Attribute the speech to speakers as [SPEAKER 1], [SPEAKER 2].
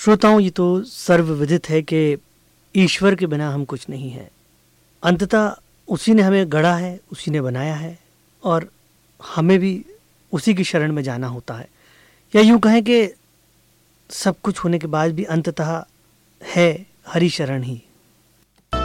[SPEAKER 1] श्रोताओं, ये तो सर्वविदित है कि ईश्वर के बिना हम कुछ नहीं है। अंततः उसी ने हमें गढ़ा है, उसी ने बनाया है और हमें भी उसी की शरण में जाना होता है। या यूँ कहें कि सब कुछ होने के बाद भी अंततः है हरि शरण ही।